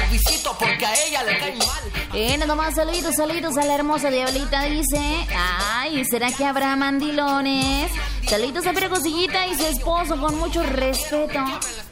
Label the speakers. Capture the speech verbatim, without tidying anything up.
Speaker 1: visito porque a ella le cae mal.
Speaker 2: Y nada más saluditos, saluditos a la hermosa Diablita, dice. Ay, ¿será que habrá mandilones? Saluditos a Precosillita y su esposo con mucho respeto.